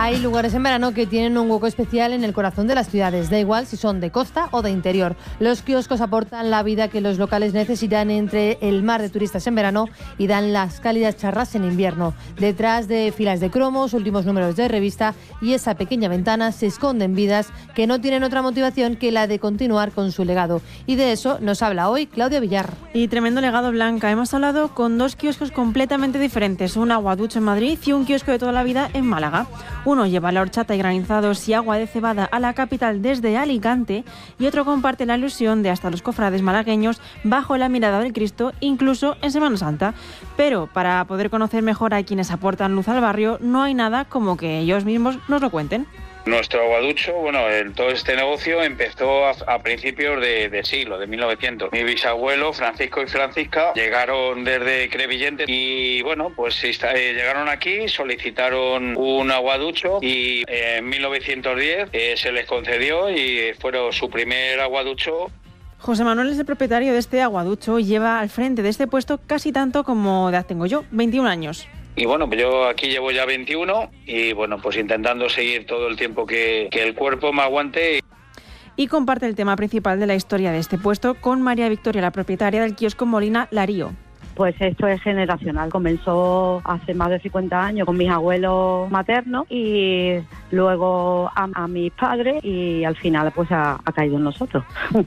Hay lugares en verano que tienen un hueco especial en el corazón de las ciudades, da igual si son de costa o de interior. Los kioscos aportan la vida que los locales necesitan entre el mar de turistas en verano y dan las cálidas charlas en invierno. Detrás de filas de cromos, últimos números de revista y esa pequeña ventana se esconden vidas que no tienen otra motivación que la de continuar con su legado. Y de eso nos habla hoy Claudia Villar. Y tremendo legado, Blanca. Hemos hablado con dos kioscos completamente diferentes, un aguaducho en Madrid y un kiosco de toda la vida en Málaga. Uno lleva la horchata y granizados y agua de cebada a la capital desde Alicante y otro comparte la ilusión de hasta los cofrades malagueños bajo la mirada del Cristo, incluso en Semana Santa. Pero para poder conocer mejor a quienes aportan luz al barrio, no hay nada como que ellos mismos nos lo cuenten. Nuestro aguaducho, todo este negocio empezó a principios de siglo, de 1900. Mi bisabuelo, Francisco y Francisca, llegaron desde Crevillente y llegaron aquí, solicitaron un aguaducho y en 1910 se les concedió y fueron su primer aguaducho. José Manuel es el propietario de este aguaducho y lleva al frente de este puesto casi tanto como de edad tengo yo, 21 años. Y pues yo aquí llevo ya 21 y pues intentando seguir todo el tiempo que el cuerpo me aguante. Y comparte el tema principal de la historia de este puesto con María Victoria, la propietaria del kiosco Molina Larío. Pues esto es generacional. Comenzó hace más de 50 años con mis abuelos maternos y luego a mis padres y al final pues ha caído en nosotros.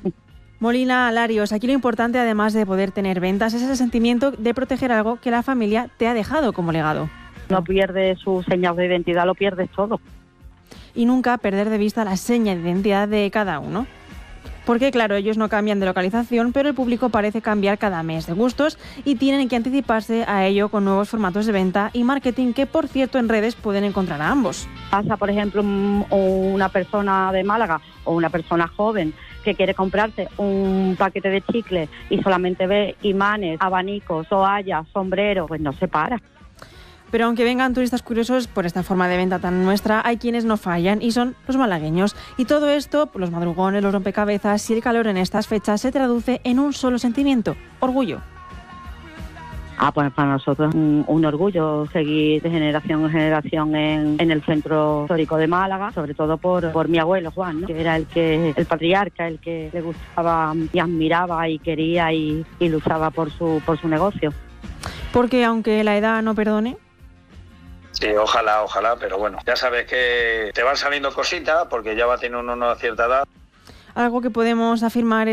Molina Larios, aquí lo importante, además de poder tener ventas, es el sentimiento de proteger algo que la familia te ha dejado como legado. No pierdes su señal de identidad, lo pierdes todo. Y nunca perder de vista la seña de identidad de cada uno. Porque claro, ellos no cambian de localización, pero el público parece cambiar cada mes de gustos y tienen que anticiparse a ello con nuevos formatos de venta y marketing que, por cierto, en redes pueden encontrar a ambos. Pasa, por ejemplo, una persona de Málaga o una persona joven que quiere comprarse un paquete de chicles y solamente ve imanes, abanicos, toallas, sombreros, pues no se para. Pero aunque vengan turistas curiosos por esta forma de venta tan nuestra, hay quienes no fallan y son los malagueños. Y todo esto, los madrugones, los rompecabezas y el calor en estas fechas se traduce en un solo sentimiento: orgullo. Pues para nosotros un orgullo seguir de generación en generación en el centro histórico de Málaga, sobre todo por mi abuelo Juan, ¿no? Que era el patriarca, el que le gustaba y admiraba y quería y luchaba por su negocio. Porque aunque la edad no perdone... Sí, ojalá, pero ya sabes que te van saliendo cositas porque ya va teniendo una cierta edad. Algo que podemos afirmar es